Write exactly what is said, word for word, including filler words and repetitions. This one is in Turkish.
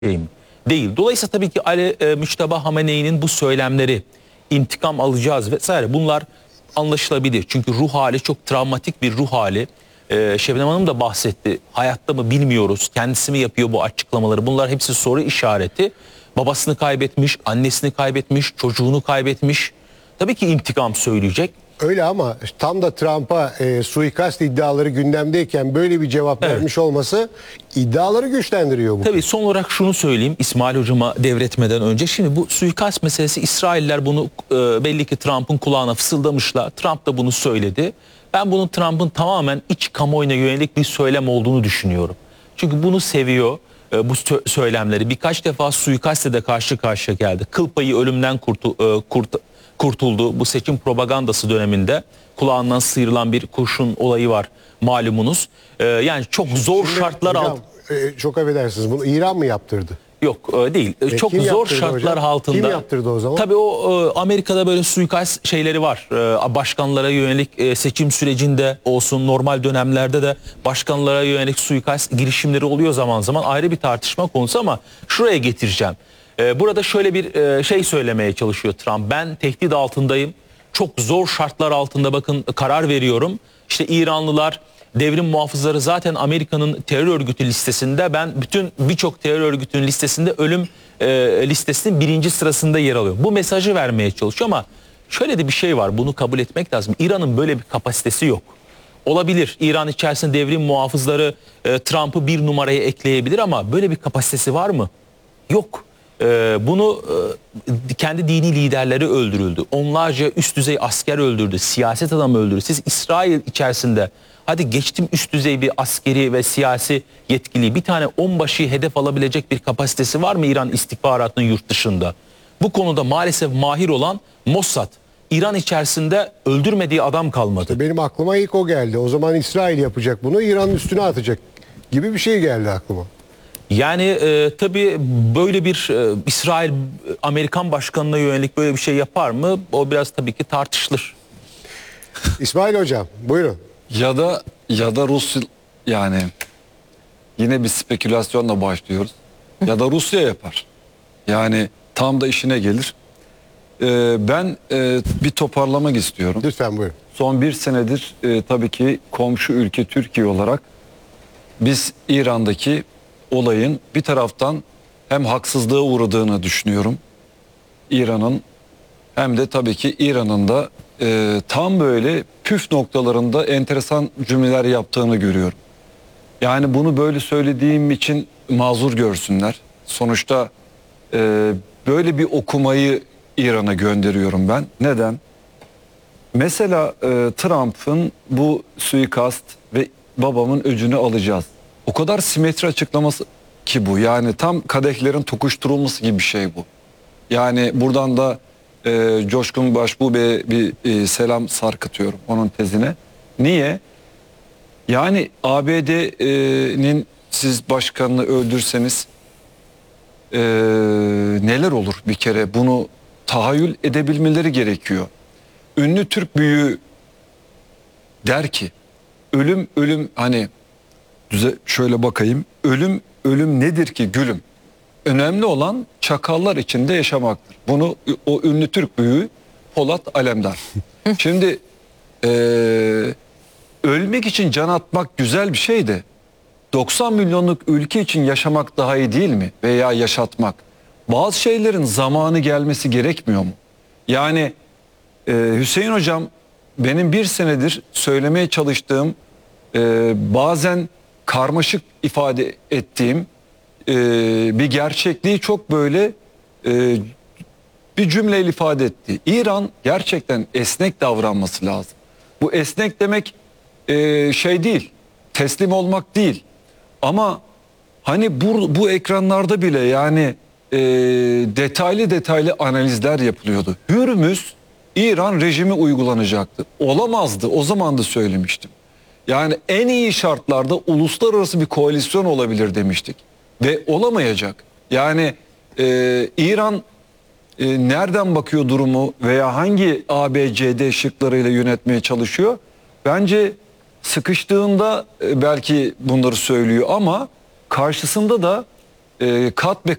şey mi? Değil. Dolayısıyla tabii ki Ali e, Müşteba Hamene'nin bu söylemleri, intikam alacağız vesaire, bunlar anlaşılabilir. Çünkü ruh hali çok travmatik bir ruh hali. E, Şebnem Hanım da bahsetti. Hayatta mı bilmiyoruz. Kendisi mi yapıyor bu açıklamaları? Bunlar hepsi soru işareti. Babasını kaybetmiş, annesini kaybetmiş, çocuğunu kaybetmiş. Tabii ki intikam söyleyecek. Öyle ama tam da Trump'a e, suikast iddiaları gündemdeyken böyle bir cevap Evet. vermiş olması iddiaları güçlendiriyor bu. Tabii son olarak şunu söyleyeyim İsmail Hocama devretmeden önce. Şimdi bu suikast meselesi, İsrailler bunu e, belli ki Trump'ın kulağına fısıldamışlar. Trump da bunu söyledi. Ben bunun Trump'ın tamamen iç kamuoyuna yönelik bir söylem olduğunu düşünüyorum. Çünkü bunu seviyor, e, bu sö- söylemleri. Birkaç defa suikastle de karşı karşıya geldi. Kıl payı ölümden kurtu, e, kurt, kurtuldu. Bu seçim propagandası döneminde kulağından sıyrılan bir kurşun olayı var malumunuz. E, yani çok zor Şimdi şartlar hocam, altında. e, çok affedersiniz, bunu İran mı yaptırdı? Yok e, değil. E, Çok kim zor yaptırdı şartlar hocam? altında. Kim yaptırdı o zaman? Tabii o e, Amerika'da böyle suikast şeyleri var. E, başkanlara yönelik e, seçim sürecinde olsun, normal dönemlerde de başkanlara yönelik suikast girişimleri oluyor zaman zaman, ayrı bir tartışma konusu ama şuraya getireceğim. E, burada şöyle bir e, şey söylemeye çalışıyor Trump. Ben tehdit altındayım. Çok zor şartlar altında bakın karar veriyorum. İşte İranlılar, devrim muhafızları zaten Amerika'nın terör örgütü listesinde, ben bütün birçok terör örgütünün listesinde ölüm e, listesinin birinci sırasında yer alıyor. Bu mesajı vermeye çalışıyor ama şöyle de bir şey var, bunu kabul etmek lazım. İran'ın böyle bir kapasitesi yok. Olabilir, İran içerisinde devrim muhafızları e, Trump'ı bir numaraya ekleyebilir ama böyle bir kapasitesi var mı? Yok. Ee, bunu e, kendi dini liderleri öldürüldü. Onlarca üst düzey asker öldürdü. Siyaset adamı öldürdü. Siz İsrail içerisinde, hadi geçtim üst düzey bir askeri ve siyasi yetkili, bir tane onbaşıyı hedef alabilecek bir kapasitesi var mı İran istihbaratının yurt dışında? Bu konuda maalesef mahir olan Mossad. İran içerisinde öldürmediği adam kalmadı. Benim aklıma ilk o geldi. O zaman İsrail yapacak bunu, İran'ın üstüne atacak gibi bir şey geldi aklıma. Yani e, tabii böyle bir e, İsrail Amerikan başkanına yönelik böyle bir şey yapar mı? O biraz tabii ki tartışılır. İsmail Hocam buyurun. Ya da ya da Rus, yani yine bir spekülasyonla başlıyoruz. Ya da Rusya yapar. Yani tam da işine gelir. Ee, ben e, bir toparlamak istiyorum. Lütfen buyurun. Son bir senedir e, tabii ki komşu ülke Türkiye olarak biz İran'daki olayın bir taraftan hem haksızlığa uğradığını düşünüyorum İran'ın, hem de tabii ki İran'ın da e, tam böyle püf noktalarında enteresan cümleler yaptığını görüyorum. Yani bunu böyle söylediğim için mazur görsünler. Sonuçta e, böyle bir okumayı İran'a gönderiyorum ben. Neden? Mesela e, Trump'ın bu suikast ve babamın öcünü alacağız. O kadar simetri açıklaması ki bu. Yani tam kadehlerin tokuşturulması gibi bir şey bu. Yani buradan da e, Coşkun Başbuğ'ya bir e, selam sarkıtıyorum onun tezine. Niye? Yani A B D'nin siz başkanını öldürseniz e, neler olur bir kere, bunu tahayyül edebilmeleri gerekiyor. Ünlü Türk büyüğü der ki ölüm ölüm, hani düze, şöyle bakayım, ölüm ölüm nedir ki gülüm? Önemli olan çakallar içinde yaşamaktır. Bunu o ünlü Türk büyüğü Polat Alemdar. Şimdi e, ölmek için can atmak güzel bir şey de doksan milyonluk ülke için yaşamak daha iyi değil mi? Veya yaşatmak. Bazı şeylerin zamanı gelmesi gerekmiyor mu? Yani e, Hüseyin Hocam, benim bir senedir söylemeye çalıştığım, e, bazen karmaşık ifade ettiğim e, bir gerçekliği çok böyle e, bir cümleyle ifade etti. İran gerçekten esnek davranması lazım. Bu esnek demek e, şey değil, teslim olmak değil. Ama hani bu, bu ekranlarda bile yani e, detaylı detaylı analizler yapılıyordu. Hürmüz İran rejimi uygulanacaktı. Olamazdı, o zaman da söylemiştim. Yani en iyi şartlarda uluslararası bir koalisyon olabilir demiştik. Ve olamayacak. Yani e, İran e, nereden bakıyor durumu veya hangi A B C D şıklarıyla yönetmeye çalışıyor? Bence sıkıştığında e, belki bunları söylüyor ama karşısında da e, kat be